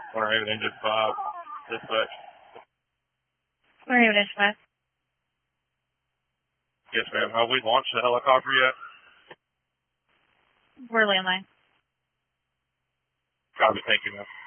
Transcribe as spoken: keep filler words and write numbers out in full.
Or everything just five. Dispatch. Maria Dispatch. Yes, ma'am. Have we launched the helicopter yet? We're landline. Copy. Thank you, ma'am.